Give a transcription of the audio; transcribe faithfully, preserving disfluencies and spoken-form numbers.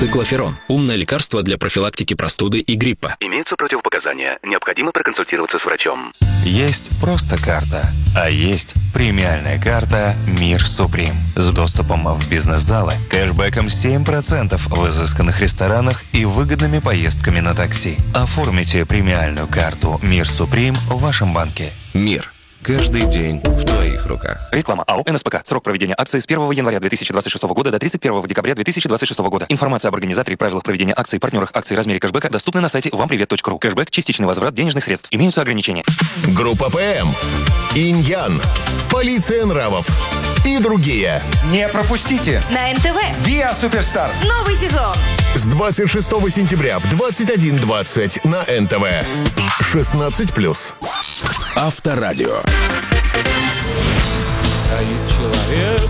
Циклоферон – умное лекарство для профилактики простуды и гриппа. Имеются противопоказания. Необходимо проконсультироваться с врачом. Есть просто карта, а есть премиальная карта «Мир Суприм» с доступом в бизнес-залы, кэшбэком семь процентов в изысканных ресторанах и выгодными поездками на такси. Оформите премиальную карту «Мир Суприм» в вашем банке. Мир. Каждый день в твоих руках. Реклама АО «НСПК». Срок проведения акции с первого января две тысячи двадцать шестого года до тридцать первого декабря две тысячи двадцать шестого года. Информация об организаторе, правилах проведения акций, партнерах акций, размере кэшбэка доступна на сайте вам привет точка ру. Кэшбэк – частичный возврат денежных средств. Имеются ограничения. Группа ПМ, Иньян, Полиция нравов и другие. Не пропустите! На эн тэ вэ. Виа Суперстар. Новый сезон. С двадцать шестого сентября в двадцать один двадцать на эн тэ вэ. шестнадцать плюс. Авторадио. Стоит человек